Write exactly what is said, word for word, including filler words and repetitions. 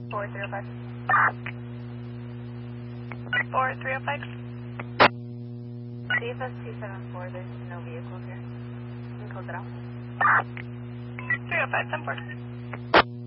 four three oh five. four three oh five. C F S two seven four, there's no vehicles here. You can close it out. three oh five, ten four.